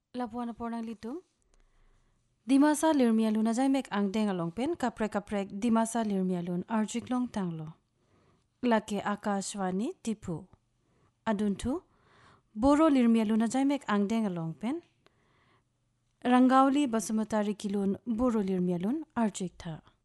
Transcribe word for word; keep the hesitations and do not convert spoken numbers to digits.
Lapuan pornang litu. Dimasa lirmialun na jaimek angdeng along pen kaprek kaprek dimasa lirmialun arjik long tanglo. Lake Akashwani tipu. Aduntu boro lirmialun na jaimek angdeng along pen. Rangauli Basumutari kilun boro lirmialun arjik tha.